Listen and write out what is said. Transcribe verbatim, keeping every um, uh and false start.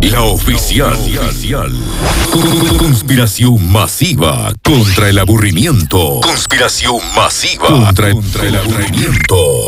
La oficial. Conspiración masiva contra el aburrimiento. Conspiración masiva contra, contra el aburrimiento.